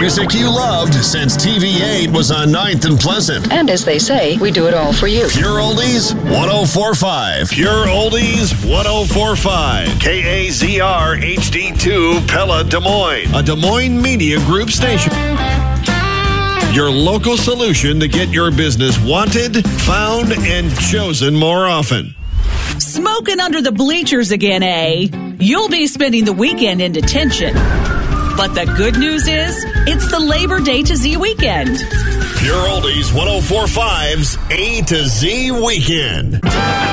Music you loved since TV8 was on 9th and Pleasant. And as they say, we do it all for you. Pure Oldies 1045. Pure Oldies 1045. KAZR HD2 Pella Des Moines. A Des Moines Media Group station. Your local solution to get your business wanted, found, and chosen more often. Smoking under the bleachers again, eh? You'll be spending the weekend in detention. But the good news is, it's the Labor Day to Z weekend. Pure Oldies 1045's A to Z weekend.